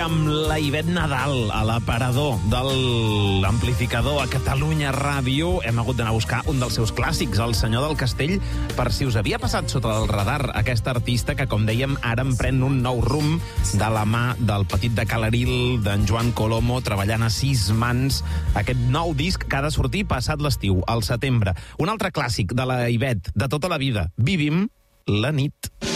amb la Ivet Nadal a l'aparador de l'amplificador a Catalunya Ràdio. Hem hagut d'anar a buscar un dels seus clàssics, El senyor del castell, per si us havia passat sota el radar aquesta artista que, com dèiem, ara emprèn un nou rumb de la mà del petit de Calaril, d'en Joan Colomo, treballant a 6 mans aquest nou disc que ha de sortir passat l'estiu, al setembre. Un altre clàssic de la Ivet, de tota la vida, Vivim la nit.